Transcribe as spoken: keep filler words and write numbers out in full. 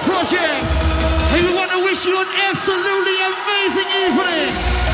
Project. And we want to wish you an absolutely amazing evening.